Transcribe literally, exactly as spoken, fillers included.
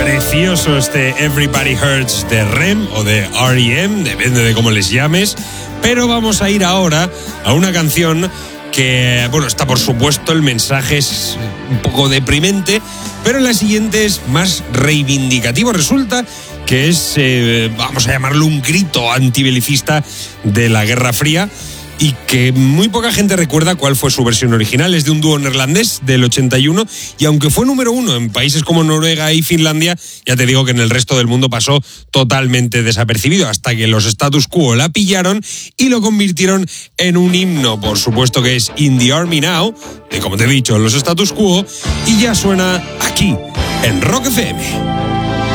Precioso este Everybody Hurts de R E M o de R E M, depende de cómo les llames. Pero vamos a ir ahora a una canción que, bueno, está por supuesto, el mensaje es un poco deprimente, pero la siguiente es más reivindicativo. Resulta que es, eh, vamos a llamarlo, un grito antibelicista de la Guerra Fría, y que muy poca gente recuerda cuál fue su versión original. Es de un dúo neerlandés del ochenta y uno, y aunque fue número uno en países como Noruega y Finlandia, ya te digo que en el resto del mundo pasó totalmente desapercibido, hasta que los Status Quo la pillaron y lo convirtieron en un himno. Por supuesto que es In the Army Now, de, como te he dicho, los Status Quo, y ya suena aquí, en Rock F M.